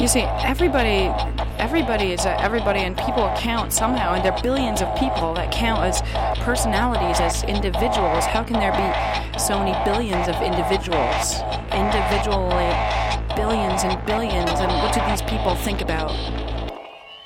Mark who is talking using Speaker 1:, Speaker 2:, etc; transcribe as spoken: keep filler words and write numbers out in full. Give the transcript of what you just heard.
Speaker 1: You see, everybody, everybody is a, everybody, and people count somehow, and there are billions of people that count as personalities, as individuals. How can there be so many billions of individuals? Individually, billions and billions, and what do these people think about?